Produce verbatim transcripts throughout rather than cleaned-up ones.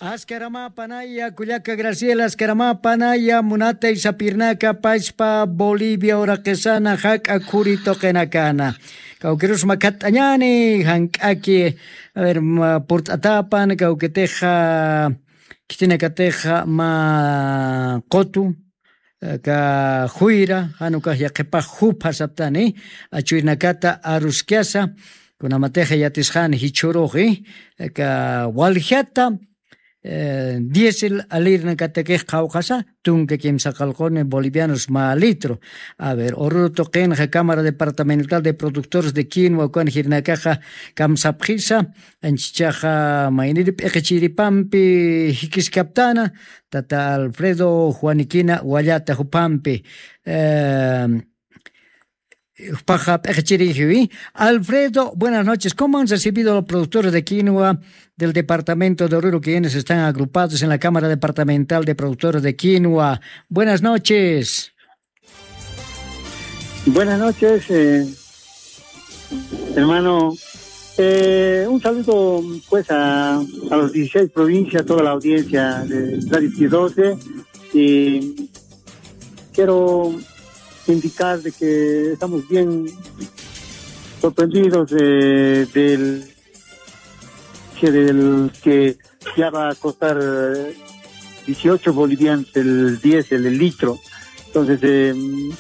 Askarama panaya, Cuyaca Graciela, Askarama panaya, Munata y Sapirnaca, Paispa, Bolivia, Oraquesana, Hack, Acurito, Kenacana. Cauqueros Macatañani, Hank aquí, a ver, Portatapan, Cauqueteja, Quitinacateja, Ma Cotu. Ka Huira, Hanuka Yakepa Hupa Saptani, Achuinakata Aruskiasa, con Amateja Yatishan Hichorogi, Ka Walhiata, Diesel Alirna Cateque Caucasa, Tunque Kim Sacalcone, bolivianos ma litro. A ver, Oruto Kenja, Cámara Departamental de Productores de Quinoa, con Girnacaja, Kamsapjisa, Anchichaja, Mainirip, Echiripampi, Hikiskaptana, Tata Alfredo Juaniquina, Guayata, Jupampi, eh, Alfredo, buenas noches. ¿Cómo han recibido los productores de quinoa del departamento de Oruro, quienes están agrupados en la Cámara Departamental de Productores de Quinoa? Buenas noches. Buenas noches, eh, hermano. Eh, un saludo pues a, a los dieciséis provincias, a toda la audiencia de Radio doce. Y quiero indicar de que estamos bien sorprendidos eh, del, que del que ya va a costar dieciocho bolivianos el diésel, el litro. Entonces eh,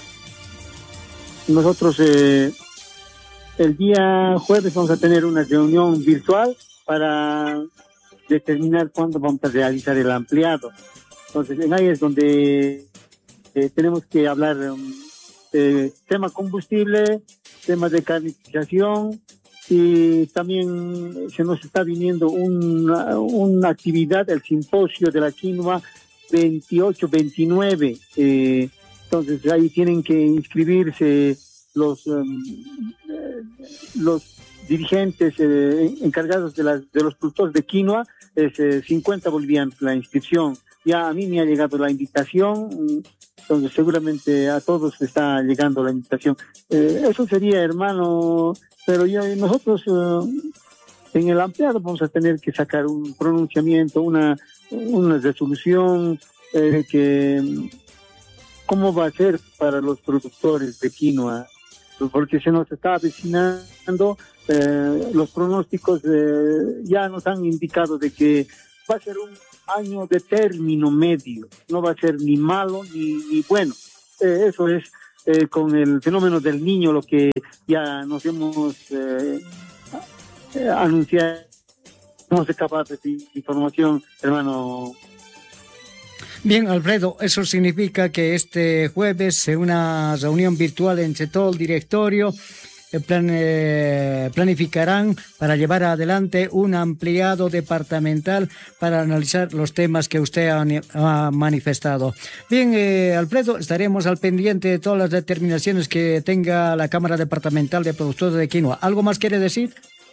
nosotros eh, el día jueves vamos a tener una reunión virtual para determinar cuándo vamos a realizar el ampliado. Entonces en ahí es donde eh, tenemos que hablar um, Eh, tema combustible, tema de carnificación, y también se nos está viniendo una, una actividad, el simposio de la quinoa veintiocho veintinueve. Eh, entonces ahí tienen que inscribirse los, um, eh, los dirigentes eh, encargados de, las, de los productores de quinoa. Es eh, cincuenta bolivianos la inscripción. Ya a mí me ha llegado la invitación. Entonces seguramente a todos está llegando la invitación. Eh, eso sería, hermano, pero yo, nosotros eh, en el ampliado vamos a tener que sacar un pronunciamiento, una, una resolución eh, que cómo va a ser para los productores de quinoa, porque se nos está avecinando, eh, los pronósticos eh, ya nos han indicado de que va a ser un año de término medio, no va a ser ni malo ni, ni bueno. Eh, eso es eh, con el fenómeno del niño lo que ya nos hemos eh, eh, anunciado. Vamos a escapar de información, hermano. Bien, Alfredo, eso significa que este jueves en una reunión virtual entre todo el directorio Plan, eh, planificarán para llevar adelante un ampliado departamental para analizar los temas que usted ha, ha manifestado. Bien, eh, Alfredo, estaremos al pendiente de todas las determinaciones que tenga la Cámara Departamental de Productores de Quinoa. ¿Algo más quiere decir?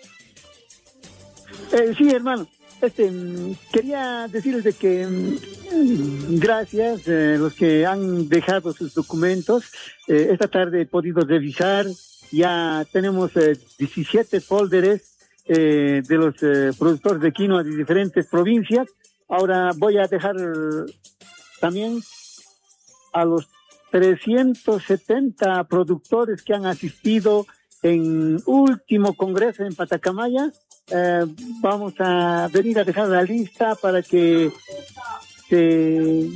Eh, sí, hermano. Este, quería decirles de que gracias a eh, los que han dejado sus documentos. Eh, esta tarde he podido revisar. Ya tenemos eh, diecisiete folders eh, de los eh, productores de quinoa de diferentes provincias. Ahora voy a dejar también a los trescientos setenta productores que han asistido en último congreso en Patacamaya. Eh, vamos a venir a dejar la lista para que se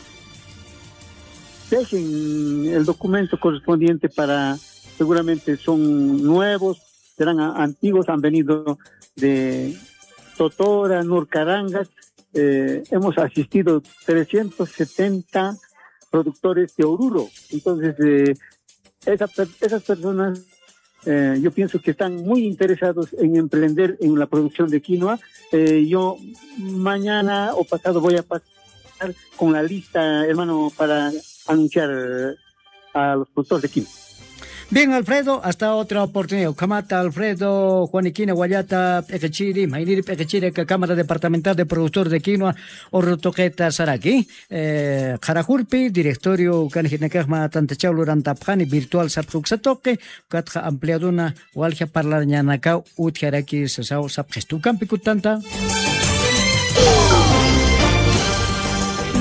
dejen el documento correspondiente para... Seguramente son nuevos, serán antiguos, han venido de Totora, Nurcarangas. Eh, hemos asistido trescientos setenta productores de Oruro. Entonces, eh, esa, esas personas, eh, yo pienso que están muy interesados en emprender en la producción de quinoa. Eh, yo mañana o pasado voy a pasar con la lista, hermano, para anunciar a los productores de quinoa. Bien, Alfredo, hasta otra oportunidad. Kamata, Alfredo, Juaniquina, Guayata, Pekechiri, Mainiri, Pekechiri, Cámara Departamental de Productores de Quinoa, Orrotoqueta, Saraki, eh, Jarajurpi, Directorio, Canjinekajma, Tantechaulo, Rantapjani, Virtual Sapruxatoque, Katja Ampliaduna, Walja Parlañanacau, Utjaraki, Sasao, Sapgestu, Campicutanta.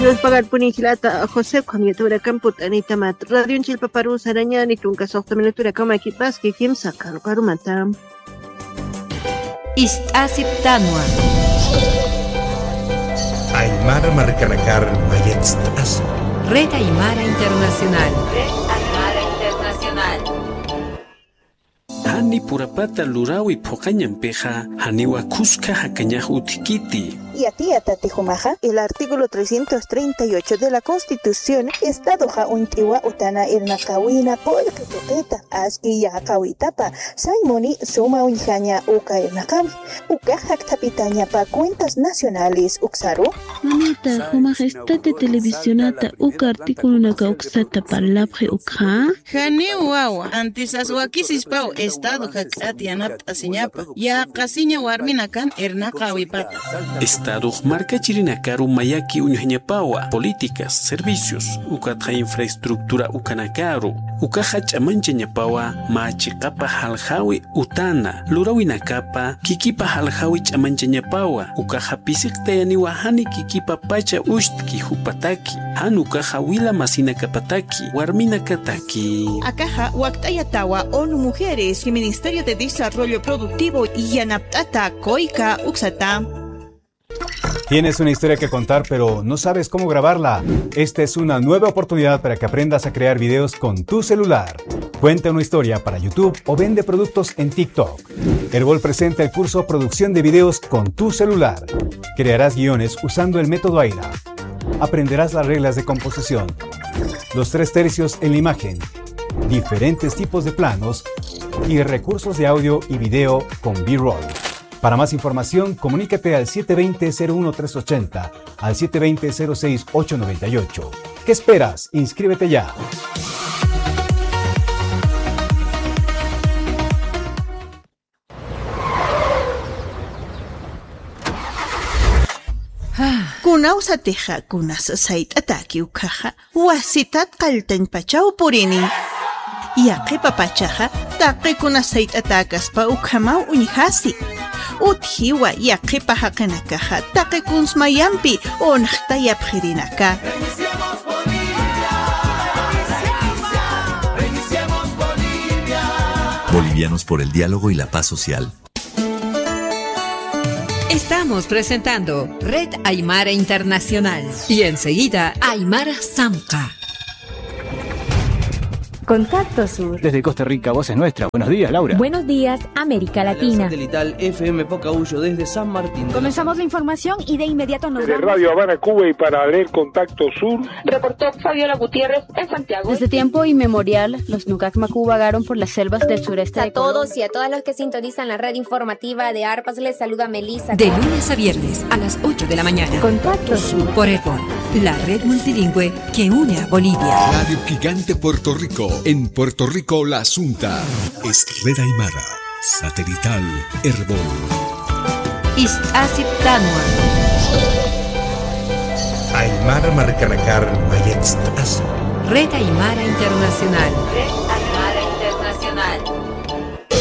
Dios pagar punigilata José Juaniatura Camput Anita Mat Radio Chilpa Paru Saraña ni Tunca Softa Menatura Kama Kipas que quien sacar Paru Matam Istasip Tanua Aymara Marcanakar Mayetz Asu Red Aymara Internacional Red Aymara Internacional Hani purapata lurawi pokañampeja haniwa kuska hakañaj utikiti. Y a ti, Atatijumaja, el artículo trescientos treinta y ocho de la Constitución, Estado ja untiwa utana irnakawina polka toqueta, aski ya kawitapa, saimoni suma unjaña uka irnakawi, uka haktapitaña pa cuentas nacionales uksaru. Mamita, Jumaja, estate televisionata uka artículo naka uksata palapje ukha. Jane wawa, antes aswakisis pau Estado haktatianap asiñapa, ya kasiña warminakan irnakawipata. Estado marca chirinakaru mayaki uñuñapawa, políticas, servicios, ukatja infraestructura ukanakaru, ukaja chamanchañapawa, machikapa haljawi utana, lurawinakapa, kikipa haljawi chamanchañapawa, ukaja pisikta wahani kikipa pacha ushtki hupataki, han ukaja wila masinakapataki, warminakataki. Akaja waktayatawa ONU Mujeres y Ministerio de Desarrollo Productivo y Yanaptata Koika Uxata. Tienes una historia que contar, pero no sabes cómo grabarla. Esta es una nueva oportunidad para que aprendas a crear videos con tu celular. Cuenta una historia para YouTube o vende productos en TikTok. Herbol presenta el curso Producción de Videos con tu celular. Crearás guiones usando el método Aira. Aprenderás las reglas de composición, los tres tercios en la imagen, diferentes tipos de planos y recursos de audio y video con B-roll. Para más información, comunícate al siete dos cero, cero uno tres ocho cero, al siete dos cero, cero seis ocho nueve ocho. ¿Qué esperas? Inscríbete ya. Kunausa teja kunas sait ataki ukaja, wasitat kalten pachau purini. Yaqi papachaja, taqi kunas sait atakas pa ukhamau uñihasi. Uthiwa yaqi pahakanakaja, taqi kunsmayampi, onhta yapjirinaka. Bolivianos por el diálogo y la paz social. Estamos presentando Red Aymara Internacional y enseguida Aymara Samca. Contacto Sur. Desde Costa Rica, voz es nuestra. Buenos días, Laura. Buenos días, América Latina. Satelital F M Pocahuyo desde San Martín. Comenzamos la información y de inmediato nos desde vamos. Radio Habana, Cuba y para leer Contacto Sur. Reportó Fabiola Gutiérrez en Santiago. Desde tiempo inmemorial, los Nucacmacú vagaron por las selvas del sureste a de Colombia. A todos y a todas los que sintonizan la red informativa de Arpas, les saluda Melissa. De lunes a viernes a las ocho de la mañana. Contacto Sur. Por Herbol, la red multilingüe que une a Bolivia. Radio Gigante Puerto Rico. En Puerto Rico. Rico La Asunta es Red Aymara, satelital Herbol. Istasip Tanua Aymara Marcanakar Mayetz Asu Red Aymara Internacional Red